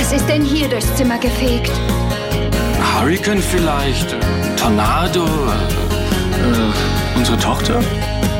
Was ist denn hier durchs Zimmer gefegt? Hurricane vielleicht, Tornado, unsere Tochter?